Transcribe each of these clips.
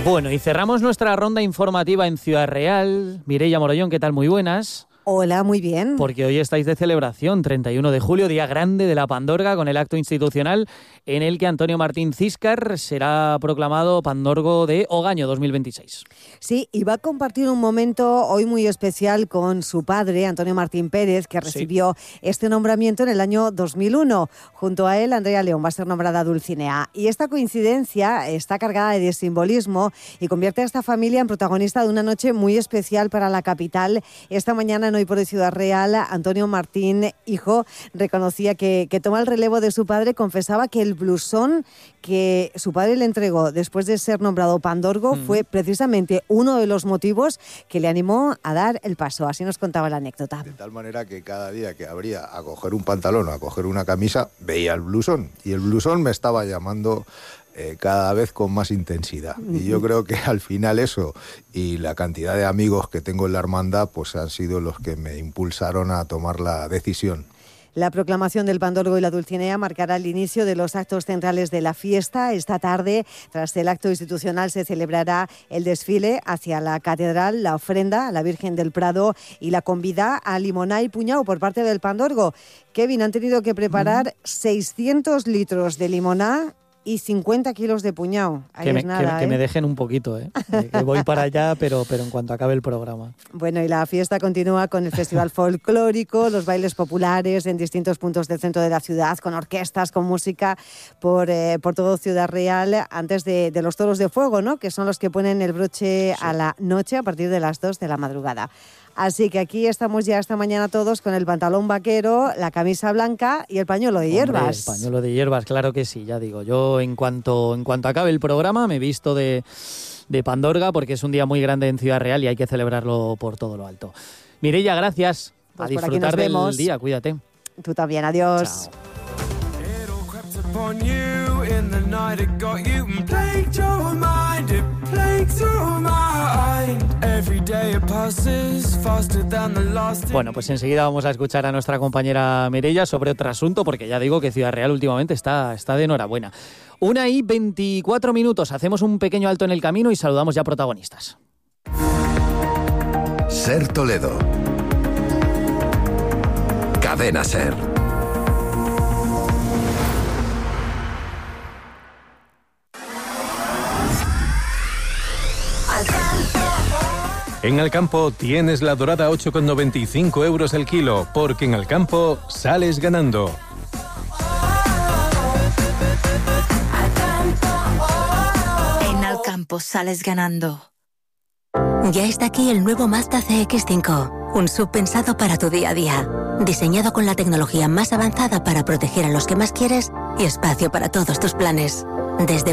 Bueno, y cerramos nuestra ronda informativa en Ciudad Real. Mireia Morollón, ¿qué tal? Muy buenas. Hola, muy bien. Porque hoy estáis de celebración, 31 de julio, día grande de la Pandorga, con el acto institucional en el que Antonio Martín Císcar será proclamado Pandorgo de Ogaño 2026. Sí, y va a compartir un momento hoy muy especial con su padre, Antonio Martín Pérez, que recibió este nombramiento en el año 2001. Junto a él, Andrea León va a ser nombrada Dulcinea. Y esta coincidencia está cargada de simbolismo y convierte a esta familia en protagonista de una noche muy especial para la capital. Esta mañana en Hoy por Hoy Ciudad Real, Antonio Martín, hijo, reconocía que toma el relevo de su padre. Confesaba que el blusón que su padre le entregó después de ser nombrado Pandorgo fue precisamente uno de los motivos que le animó a dar el paso. Así nos contaba la anécdota. De tal manera que cada día que abría a coger un pantalón o a coger una camisa, veía el blusón. Y el blusón me estaba llamando cada vez con más intensidad. Y yo creo que al final eso y la cantidad de amigos que tengo en la hermandad pues han sido los que me impulsaron a tomar la decisión. La proclamación del Pandorgo y la Dulcinea marcará el inicio de los actos centrales de la fiesta. Esta tarde, tras el acto institucional, se celebrará el desfile hacia la catedral, la ofrenda a la Virgen del Prado y la convida a limoná y puñao por parte del Pandorgo. Kevin, han tenido que preparar 600 litros de limoná y 50 kilos de puñao. Ahí que me dejen un poquito, que voy para allá, pero en cuanto acabe el programa. Bueno, y la fiesta continúa con el festival folclórico, los bailes populares en distintos puntos del centro de la ciudad, con orquestas, con música por todo Ciudad Real, antes de los toros de fuego, ¿no? Que son los que ponen el broche a la noche a partir de las 2 de la madrugada. Así que aquí estamos ya esta mañana todos con el pantalón vaquero, la camisa blanca y el pañuelo de hierbas. El pañuelo de hierbas, claro que sí, ya digo. Yo en cuanto acabe el programa me visto de Pandorga porque es un día muy grande en Ciudad Real y hay que celebrarlo por todo lo alto. Mireia, gracias. Pues a disfrutar del día, cuídate. Tú también, adiós. Chao. Bueno, pues enseguida vamos a escuchar a nuestra compañera Mireia sobre otro asunto, porque ya digo que Ciudad Real últimamente está de enhorabuena. 1:24, hacemos un pequeño alto en el camino y saludamos ya protagonistas. Ser Toledo. Cadena Ser. En Alcampo tienes la dorada 8,95 euros el kilo, porque en Alcampo sales ganando. En Alcampo sales ganando. Ya está aquí el nuevo Mazda CX-5, un SUV pensado para tu día a día. Diseñado con la tecnología más avanzada para proteger a los que más quieres y espacio para todos tus planes. Desde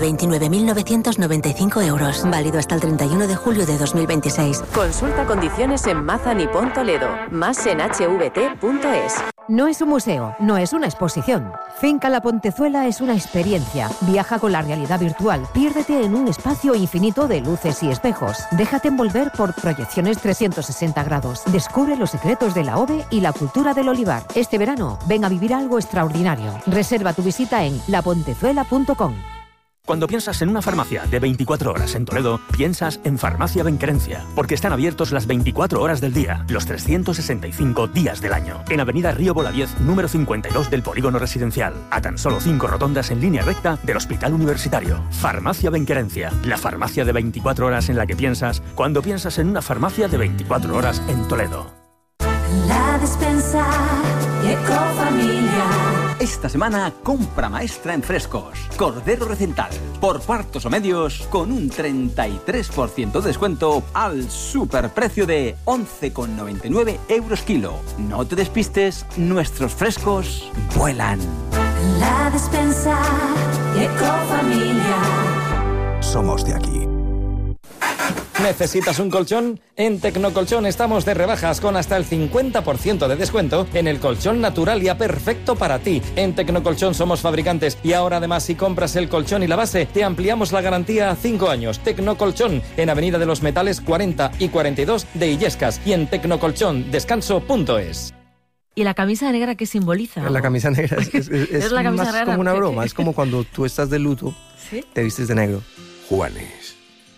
29.995 euros. Válido hasta el 31 de julio de 2026. Consulta condiciones en Mazda Nippon Toledo. Más en hvt.es. No es un museo, no es una exposición. Finca La Pontezuela es una experiencia. Viaja con la realidad virtual. Piérdete en un espacio infinito de luces y espejos. Déjate envolver por proyecciones 360 grados. Descubre los secretos de la OVE y la cultura del olivar. Este verano, ven a vivir algo extraordinario. Reserva tu visita en lapontezuela.com. Cuando piensas en una farmacia de 24 horas en Toledo, piensas en Farmacia Benquerencia, porque están abiertos las 24 horas del día, los 365 días del año. En Avenida Río Bolaviez, número 52 del Polígono Residencial, a tan solo 5 rotondas en línea recta del Hospital Universitario. Farmacia Benquerencia, la farmacia de 24 horas en la que piensas cuando piensas en una farmacia de 24 horas en Toledo. La Despensa y Ecofamilia. Esta semana, compra maestra en frescos. Cordero Recental, por cuartos o medios, con un 33% de descuento al superprecio de 11,99 euros kilo. No te despistes, nuestros frescos vuelan. La Despensa y Ecofamilia. Somos de aquí. ¿Necesitas un colchón? En Tecnocolchón estamos de rebajas con hasta el 50% de descuento en el colchón Naturalia perfecto para ti. En Tecnocolchón somos fabricantes y ahora además si compras el colchón y la base te ampliamos la garantía a 5 años. Tecnocolchón en Avenida de los Metales 40 y 42 de Illescas y en tecnocolchondescanso.es. ¿Y la camisa negra qué simboliza? La camisa negra es la camisa más negra, como una broma. Es como cuando tú estás de luto, ¿sí? Te vistes de negro. Juanes,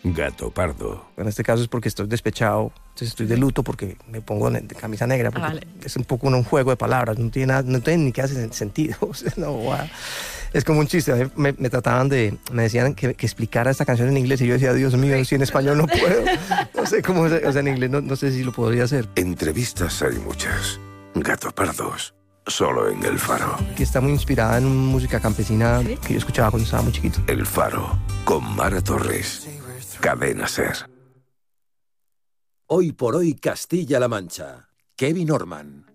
Gato Pardo. En este caso es porque estoy despechado, entonces estoy de luto porque me pongo de camisa negra, porque vale. es un poco un juego de palabras, no tiene ni que hace sentido. O sea, no, wow. Es como un chiste. A mí me trataban me decían que explicara esta canción en inglés y yo decía, Dios mío, si en español no puedo. No sé cómo, o sea, en inglés no sé si lo podría hacer. Entrevistas hay muchas. Gato Pardos, solo en El Faro. Que está muy inspirada en música campesina que yo escuchaba cuando estaba muy chiquito. El Faro, con Mara Torres. Cadena SER. Hoy por hoy Castilla-La Mancha. Kevin Orman.